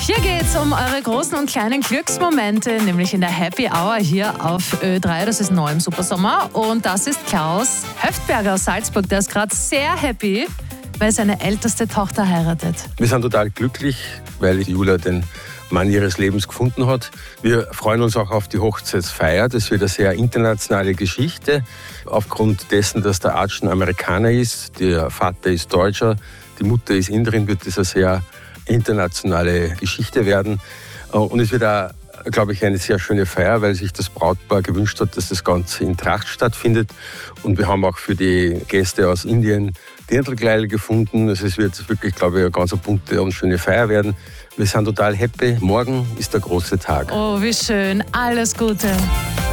Hier geht's um eure großen und kleinen Glücksmomente, nämlich in der Happy Hour hier auf Ö3. Das ist neu im Supersommer. Und das ist Klaus Höftberger aus Salzburg. Der ist gerade sehr happy, weil seine älteste Tochter heiratet. Wir sind total glücklich, weil Julia den Mann ihres Lebens gefunden hat. Wir freuen uns auch auf die Hochzeitsfeier. Das wird eine sehr internationale Geschichte. Aufgrund dessen, dass der Arzt ein Amerikaner ist, der Vater ist Deutscher, die Mutter ist Inderin, wird das eine sehr internationale Geschichte werden. Und es wird auch, glaube ich, eine sehr schöne Feier, weil sich das Brautpaar gewünscht hat, dass das Ganze in Tracht stattfindet. Und wir haben auch für die Gäste aus Indien Dirndlkleider gefunden. Also es wird wirklich, glaube ich, eine ganz bunte und schöne Feier werden. Wir sind total happy. Morgen ist der große Tag. Oh, wie schön. Alles Gute.